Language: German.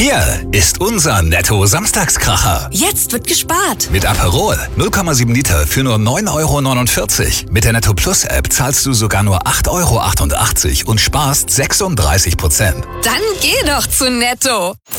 Hier ist unser Netto-Samstagskracher. Jetzt wird gespart. Mit Aperol 0,7 Liter für nur 9,49 €. Mit der Netto Plus App zahlst du sogar nur 8,88 € und sparst 36%. Dann geh doch zu Netto.